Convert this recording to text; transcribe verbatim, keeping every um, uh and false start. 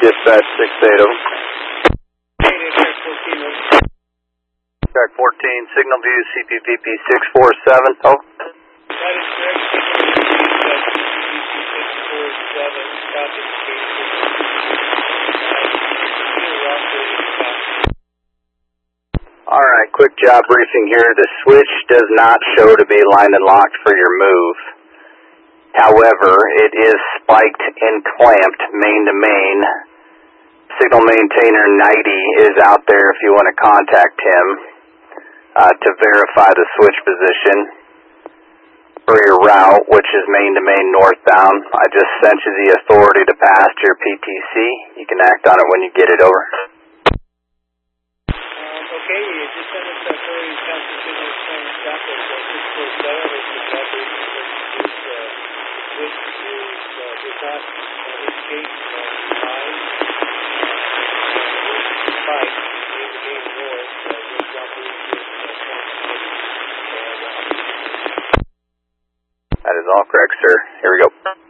dispatch six eight zero. Track fourteen, signal view C P V P six four seven. Oh. That is correct. six four seven, copy All right, quick job briefing here. The switch does not show to be lined and locked for your move. However, it is spiked and clamped main to main. Signal maintainer ninety is out there if you want to contact him uh, to verify the switch position for your route, which is main to main northbound. I just sent you the authority to pass to your P T C. You can act on it when you get it over. Okay, you just sent us that authority to pass the signal saying stop at six four seven. It's the property this switch is does not indicate line. Spike main to main north. This property is That is all correct, sir. Here we go.